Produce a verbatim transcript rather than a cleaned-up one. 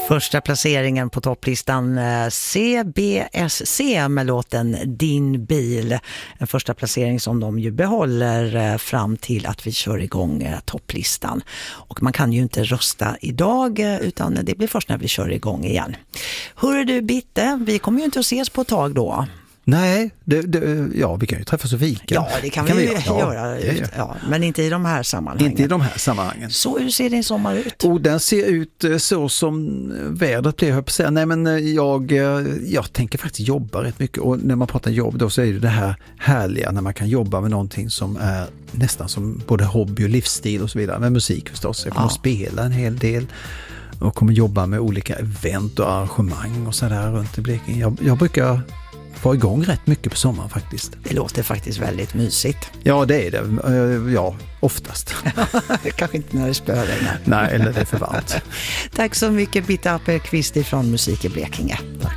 Första placeringen på topplistan C B S C med låten Din bil. En första placering som de ju behåller fram till att vi kör igång topplistan. Och man kan ju inte rösta idag utan det blir först när vi kör igång igen. Hörru du Bitte, vi kommer ju inte att ses på ett tag då. Nej, det, det, ja vi kan ju träffas och vika. Ja, det kan, kan vi, vi vi ja, göra. Ja, ja, men inte i de här sammanhangen. Inte i de här sammanhangen. Så hur ser din sommar ut? Och den ser ut så som vädret blir, jag på säga. Nej, men jag, jag tänker faktiskt jobba rätt mycket. Och när man pratar jobb då så är det det här härliga när man kan jobba med någonting som är nästan som både hobby och livsstil och så vidare. Med musik förstås. Jag kommer ja. att spela en hel del. Och kommer jobba med olika event och arrangemang och sådär runt i Blekinge. Jag, jag brukar vara igång rätt mycket på sommaren faktiskt. Det låter faktiskt väldigt mysigt. Ja, det är det. Ja, oftast. Kanske inte när det spöregnar. Nej, eller det är för varmt. Tack så mycket Bitte Appelqvist från Musik i Blekinge. Tack.